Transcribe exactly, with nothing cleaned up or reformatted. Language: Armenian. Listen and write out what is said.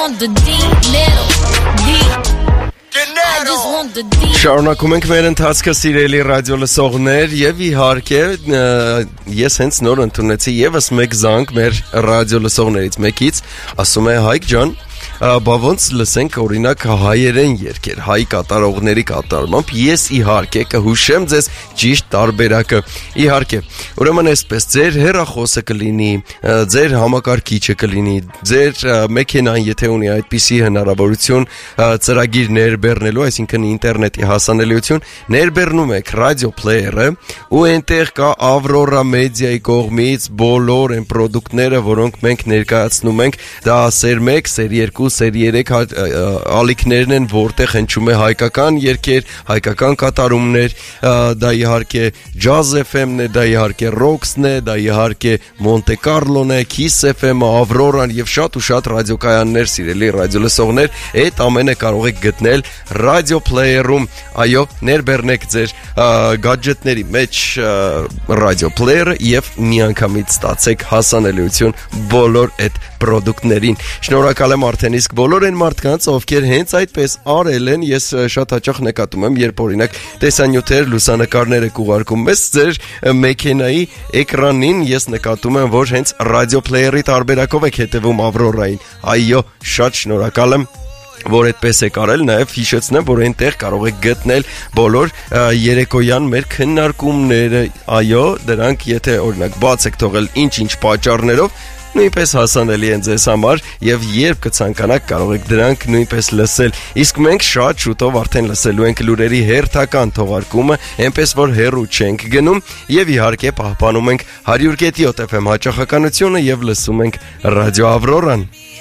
want the D, little D. I just want the D. Շարունակում ենք մեր ընթացքը սիրելի ռադիո լսողներ եւ իհարկե ես հենց նոր ընդունեցի եւս մեկ զանգ մեր ռադիո լսողներից մեկից, ասում է Հայկ ջան, բա ոնց լսենք օրինակ հայերեն երգեր, հայ կատարողների կատարմամբ, ես իհարկե կհուշեմ ձեզ ճիշտ տարբերակը, իհարկե, ուրեմն այսպես, ձեր հեռախոսը կլինի, ձեր համակարգիչը կլինի, ձեր մեքենան եթե ունի այդպիսի հնարավորություն ծրագիր ներբեռնելու, այսինքն ինտերնետի հասանելիություն, ներբեռնում եք ռադիո պլեյերը ու այնտեղ կա Aurora Media-ի կողմից բոլոր այն պրոդուկտները, որոնք մենք ներկայացնում ենք, դա սեր մեկ, սեր երկու, սեր երեք ալիքներն են, որտեղ հնչում է հայկական երգեր, հայկական կատարումներ, դա իհարկե Jazz F M-ն է, դա իհարկե Rox-ն է, դա իհարկե Monte Carlo-ն է, Kiss F M-ը, Aurora-ն եւ շատ ու շատ ռադիոկայաններ, սիրելի ռադիոլսողներ, այդ ամենը կարող եք գտնել ռադիո պլեյերում, այո, ներբեռնեք ձեր գադջետների մեջ ռադիո պլեյերը եւ միանգամից ստացեք հասանելիություն բոլոր այդ պրոդուկտներին։ Շնորհակալ եմ արդեն իսկ բոլոր այն մարդկանց, ովքեր հենց այդպես արել են, ես շատ հաճախ նկատում եմ, երբ օրինակ տեսանյութեր, լուսանկարներ եք ուղարկում մեզ ձեր մեքենայի էկրանին, ես նկատում եմ, որ հենց ռադիո պլեյերի տարբերակով եք հետևում Aurora-ին։ Այո, շատ շնորհակալ եմ, որ այդպես եք արել, նաև հիշեցնեմ, որ այնտեղ կարող եք գտնել բոլոր երեկոյան մեր քննարկումները, այո, դրանք եթե օրինակ բաց եք թողել ինչ-ինչ պատճառներով, նույնպես հասանելի են ձեզ համար եւ երբ կցանկանաք կարող եք դրանք նույնպես լսել։ Իսկ մենք շատ շուտով արդեն լսելու ենք լուրերի հերթական թողարկումը, այնպես որ հեռու չենք գնում եւ իհարկե պահպանում ենք one hundred point seven F M հաճախականությունը եւ լսում ենք ռադիո Aurora-ն։